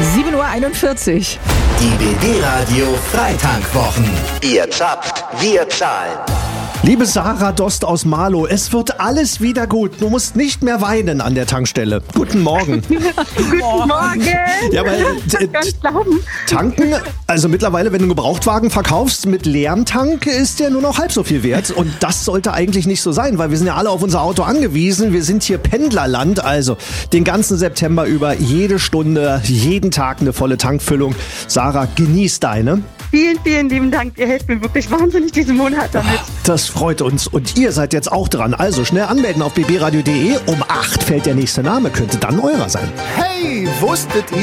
7:41 Uhr. Die BB Radio Freitankwwochen. Ihr zapft, wir zahlen. Liebe Sarah Dost aus Marlow, es wird alles wieder gut. Du musst nicht mehr weinen an der Tankstelle. Guten Morgen. Guten Morgen. Ja, weil Kann ich glauben. tanken, also mittlerweile, wenn du einen Gebrauchtwagen verkaufst mit leerem Tank, ist der nur noch halb so viel wert. Und das sollte eigentlich nicht so sein, weil wir sind ja alle auf unser Auto angewiesen. Wir sind hier Pendlerland, also den ganzen September über jede Stunde, jeden Tag eine volle Tankfüllung. Sarah, genieß deine. Vielen, vielen lieben Dank. Ihr helft mir wirklich wahnsinnig diesen Monat damit. Das freut uns. Und ihr seid jetzt auch dran. Also schnell anmelden auf bbradio.de. Um 8 fällt der nächste Name. Könnte dann eurer sein. Hey, wusstet ihr?